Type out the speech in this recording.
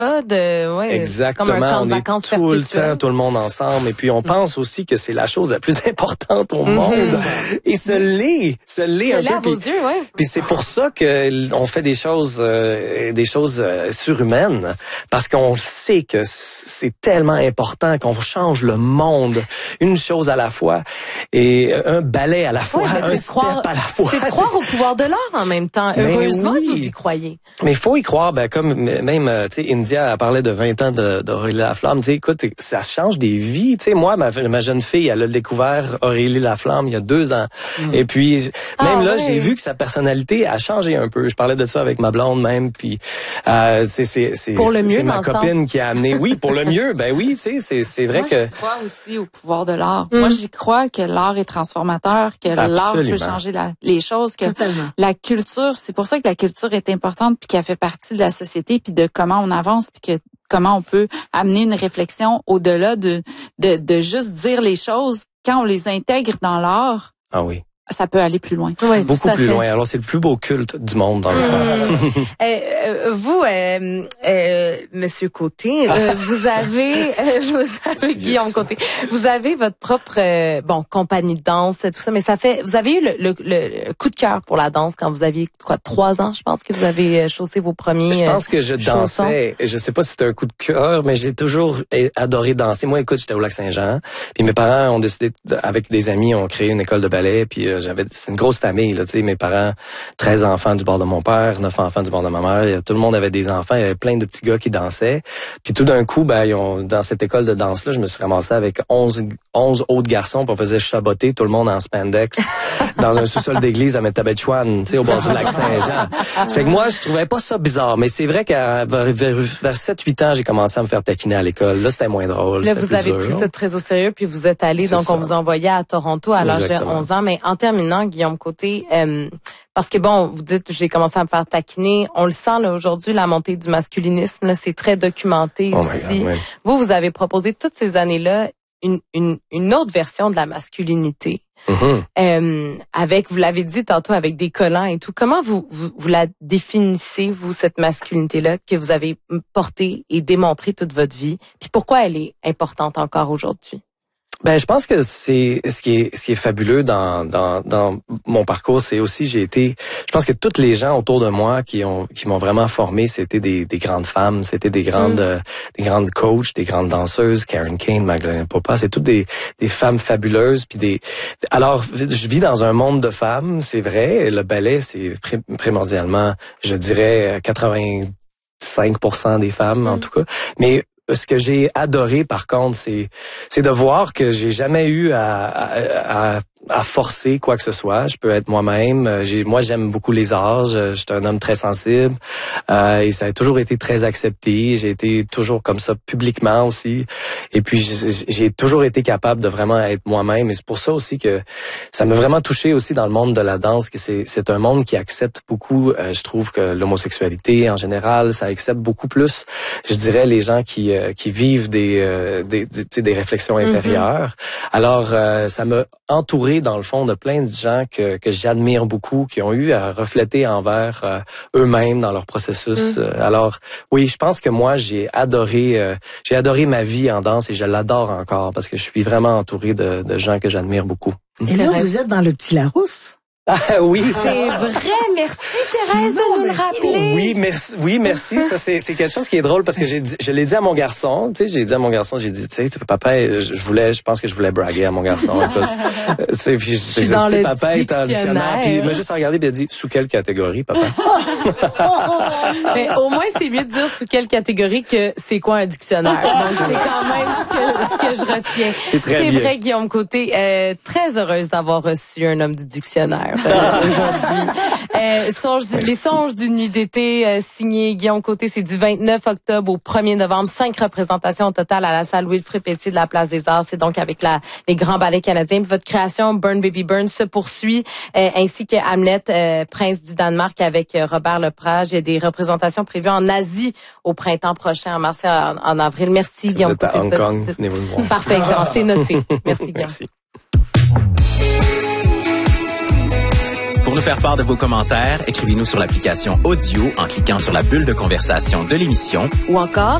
Exactement. C'est comme un camp de vacances tout le perpétuel. temps, tout le monde ensemble. Et puis, on pense aussi que c'est la chose la plus importante au monde. Et ce l'est un peu. À vos yeux, ouais. Puis c'est pour ça que on fait des choses surhumaines, parce qu'on sait que c'est tellement important qu'on change le monde, une chose à la fois et un balai à la fois, un step à la fois. C'est croire au pouvoir de l'art en même temps. Heureusement que vous y croyez. Mais il faut y croire, comme même tu sais, India a parlé de 20 ans d'Aurélie Laflamme. Tu sais, écoute, ça change des vies. Tu sais, moi, ma jeune fille, elle a découvert Aurélie Laflamme il y a 2 ans. Et puis même là, j'ai vu que sa personnalité a changé un peu. Je parlais de ça avec ma blonde même. Puis c'est pour le mieux, c'est ma copine qui a amené. Oui, pour le mieux. Ben oui, tu sais, c'est vrai que. Moi, je crois aussi au pouvoir de l'art. Moi, j'y crois que l'art est transformateur, que l'art peut changer les choses, que la culture, c'est pour ça que la culture est importante, puis qu'elle fait partie de la société, puis de comment on avance, puis que comment on peut amener une réflexion au-delà de juste dire les choses. Quand on les intègre dans l'art, ça peut aller plus loin. Oui, beaucoup plus loin. Alors, c'est le plus beau culte du monde dans le fond. Vous, Monsieur Côté, vous avez Guillaume Côté, vous avez votre propre compagnie de danse, tout ça, mais vous avez eu le coup de cœur pour la danse quand vous aviez 3 ans, je pense que vous avez chaussé vos premiers. Je pense que je dansais. Je sais pas si c'était un coup de cœur, mais j'ai toujours adoré danser. Moi, écoute, j'étais au Lac-Saint-Jean, puis mes parents ont décidé, avec des amis, ont créé une école de ballet, puis c'était une grosse famille, là, tu sais, mes parents, 13 enfants du bord de mon père, 9 enfants du bord de ma mère, tout le monde avait des enfants, il y avait plein de petits gars qui dansaient. Puis tout d'un coup, dans cette école de danse-là, je me suis ramassé avec 11 autres garçons, puis on faisait chaboter tout le monde en spandex dans un sous-sol d'église à Métabetchouane, tu sais, au bord du lac Saint-Jean. Fait que moi, je trouvais pas ça bizarre, mais c'est vrai qu'à vers 7-8 ans, j'ai commencé à me faire taquiner à l'école. Là, c'était moins drôle. Là, vous avez pris ça très au sérieux, puis vous êtes allé, donc on vous envoyait à Toronto à l'âge de 11 ans, mais en terminant, Guillaume Côté, parce que vous dites, j'ai commencé à me faire taquiner. On le sent là aujourd'hui, la montée du masculinisme, là, c'est très documenté aussi. God, vous avez proposé toutes ces années-là une autre version de la masculinité. Avec, vous l'avez dit tantôt, avec des collants et tout. Comment vous la définissez, vous, cette masculinité-là que vous avez portée et démontrée toute votre vie? Puis pourquoi elle est importante encore aujourd'hui? Je pense que c'est ce qui est fabuleux dans mon parcours, c'est aussi je pense que toutes les gens autour de moi qui m'ont vraiment formé, c'était des grandes femmes, c'était des grandes coachs, des grandes danseuses, Karen Kane, Magdalena Popa, c'est toutes des femmes fabuleuses, puis alors je vis dans un monde de femmes, c'est vrai, le ballet c'est primordialement, je dirais 85% des femmes en tout cas, mais ce que j'ai adoré, par contre, c'est de voir que j'ai jamais eu à forcer quoi que ce soit. Je peux être moi-même. Moi, j'aime beaucoup les arts. Je suis un homme très sensible. Et ça a toujours été très accepté. J'ai été toujours comme ça publiquement aussi. Et puis, j'ai toujours été capable de vraiment être moi-même. Et c'est pour ça aussi que ça m'a vraiment touché aussi dans le monde de la danse, que c'est un monde qui accepte beaucoup, je trouve, que l'homosexualité en général, ça accepte beaucoup plus, je dirais, les gens qui vivent des réflexions intérieures. Alors, ça m'a entouré dans le fond de plein de gens que j'admire beaucoup, qui ont eu à refléter envers eux-mêmes dans leur processus. Alors, oui, je pense que moi, j'ai adoré ma vie en danse et je l'adore encore parce que je suis vraiment entouré de gens que j'admire beaucoup. Et là, vous êtes dans le Petit Larousse. Ah oui. C'est vrai, merci Thérèse de nous le rappeler. Oui, merci. Ça c'est quelque chose qui est drôle parce que je l'ai dit à mon garçon, tu sais, j'ai dit, tu sais, papa, je pense que je voulais braguer à mon garçon. Tu sais, puis j'ai dit, papa est en dictionnaire, puis il m'a juste regardé et il a dit, sous quelle catégorie, papa? Mais au moins c'est mieux de dire sous quelle catégorie que c'est quoi un dictionnaire. Donc c'est quand même ce que je retiens. C'est vrai, Guillaume Côté, très heureuse d'avoir reçu un homme du dictionnaire. Aujourd'hui. Les songes d'une nuit d'été, signé Guillaume Côté, c'est du 29 octobre au 1er novembre. 5 représentations au total à la salle Wilfrid Pelletier de la Place des Arts. C'est donc avec les grands ballets canadiens. Puis votre création, Burn Baby Burn, se poursuit, ainsi que Hamlet, Prince du Danemark avec Robert Lepage. Il y a des représentations prévues en Asie au printemps prochain, en mars et en avril. Merci, si Guillaume Côté. Vous êtes à Hong Kong, venez-vous me voir. Parfait, excellent. C'est noté. Merci, Guillaume. Merci. Pour ne nous faire part de vos commentaires, écrivez-nous sur l'application Audio en cliquant sur la bulle de conversation de l'émission ou encore